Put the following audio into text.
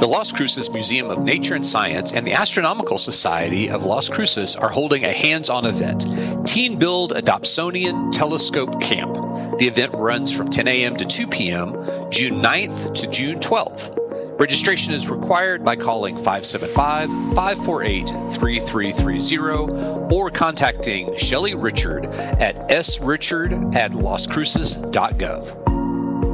The Las Cruces Museum of Nature and Science and the Astronomical Society of Las Cruces are holding a hands-on event, Teen Build a Dobsonian Telescope Camp. The event runs from 10 a.m. to 2 p.m., June 9th to June 12th. Registration is required by calling 575-548-3330 or contacting Shelley Richard at srichard@lascruces.gov.